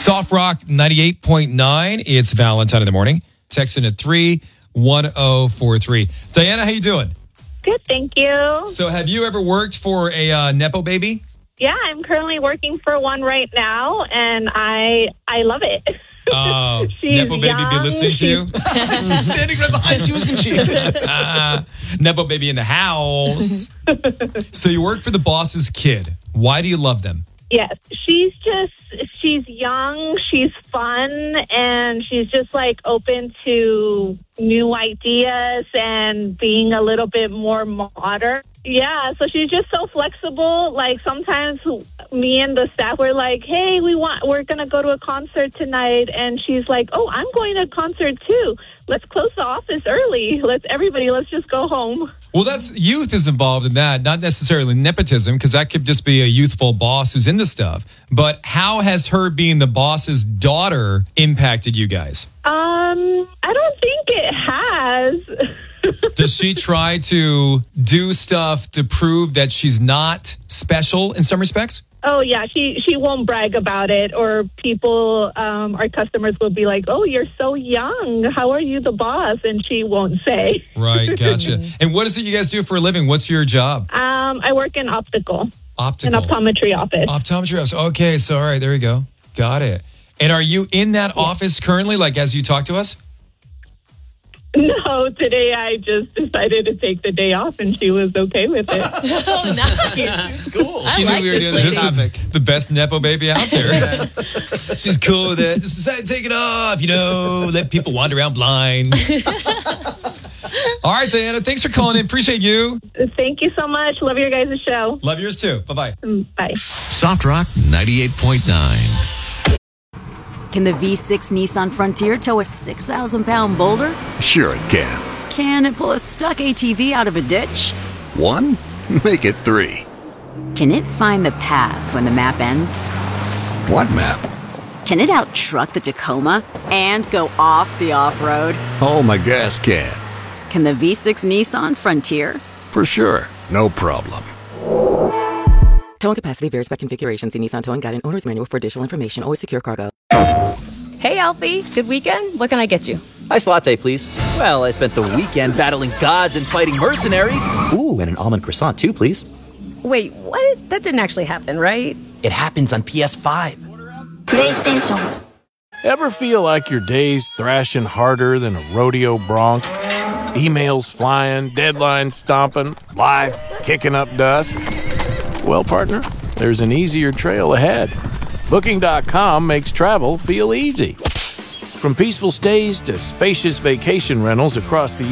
Soft Rock 98.9. It's Valentine in the morning. Text in at 31043. Diana, how you doing? Good, thank you. So have you ever worked for a Nepo baby? Yeah, I'm currently working for one right now, and I love it. Oh, She's Nepo baby young, be listening to you? She's standing right behind you, isn't she? Nepo baby in the house. So you work for the boss's kid. Why do you love them? Yes, she's young, she's fun, and she's just like open to new ideas and being a little bit more modern. Yeah, so she's just so flexible. Like sometimes me and the staff were like, "Hey, we're going to go to a concert tonight." And she's like, "Oh, I'm going to a concert too. Let's close the office early. Let's just go home." Well, that's youth is involved in that, not necessarily nepotism, because that could just be a youthful boss who's into stuff. But how has her being the boss's daughter impacted you guys? I don't think it has. Does she try to do stuff to prove that she's not special in some respects? Oh, yeah, she won't brag about it, or people, our customers will be like, "Oh, you're so young. How are you the boss?" And she won't say. Right, gotcha. And what is it you guys do for a living? What's your job? I work in optical. Optical. An optometry office. Optometry office. Okay, so all right, there you go. Got it. And are you in that office currently, like as you talk to us? No, today I just decided to take the day off, and she was okay with it. Oh, nice. It's cool. She like knew we were this doing this lady. topic. The best Nepo baby out there. She's cool with it. Just decided to take it off, let people wander around blind. All right, Diana, thanks for calling in. Appreciate you. Thank you so much. Love your guys' show. Love yours too. Bye-bye. Bye. Soft Rock 98.9. Can the V6 Nissan Frontier tow a 6,000-pound boulder? Sure it can. Can it pull a stuck ATV out of a ditch? 1? Make it 3. Can it find the path when the map ends? What map? Can it out-truck the Tacoma and go off the off-road? Oh, my gas can. Can the V6 Nissan Frontier? For sure. No problem. Towing capacity varies by configuration. See Nissan Towing Guide and Owner's Manual for additional information. Always secure cargo. Hey, Alfie. Good weekend? What can I get you? Iced latte, please. Well, I spent the weekend battling gods and fighting mercenaries. Ooh, and an almond croissant, too, please. Wait, what? That didn't actually happen, right? It happens on PS5. PlayStation. Ever feel like your day's thrashing harder than a rodeo bronc? Emails flying, deadlines stomping, life kicking up dust? Well, partner, there's an easier trail ahead. Booking.com makes travel feel easy. From peaceful stays to spacious vacation rentals across the